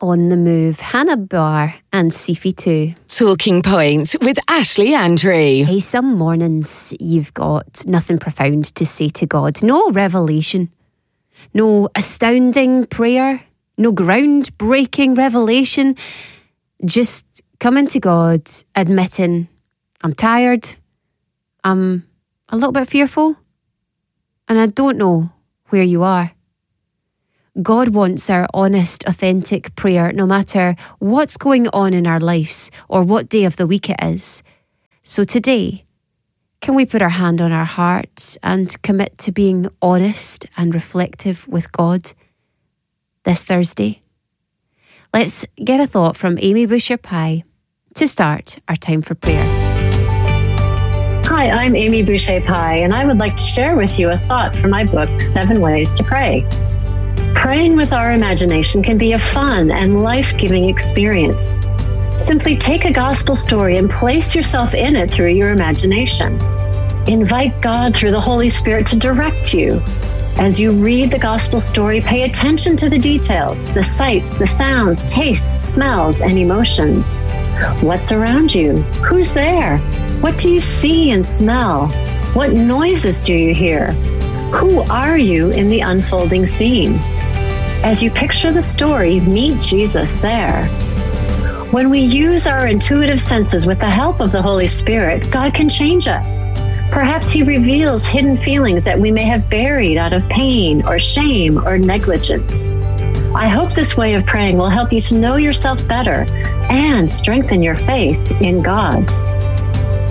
On the Move, Hannah Barr and Sifi too. Talking Point with Ashley Andrew. Hey, some mornings you've got nothing profound to say to God. No revelation. No astounding prayer. No groundbreaking revelation. Just coming to God, admitting, I'm tired. I'm a little bit fearful. And I don't know where you are. God wants our honest, authentic prayer, no matter what's going on in our lives or what day of the week it is. So today, can we put our hand on our heart and commit to being honest and reflective with God this Thursday? Let's get a thought from Amy Boucher-Pye to start our time for prayer. Hi, I'm Amy Boucher-Pye, and I would like to share with you a thought from my book, 7 Ways to Pray. Praying with our imagination can be a fun and life-giving experience. Simply take a gospel story and place yourself in it through your imagination. Invite God through the Holy Spirit to direct you. As you read the gospel story, pay attention to the details, the sights, the sounds, tastes, smells, and emotions. What's around you? Who's there? What do you see and smell? What noises do you hear? Who are you in the unfolding scene? As you picture the story, meet Jesus there. When we use our intuitive senses with the help of the Holy Spirit, God can change us. Perhaps He reveals hidden feelings that we may have buried out of pain or shame or negligence. I hope this way of praying will help you to know yourself better and strengthen your faith in God.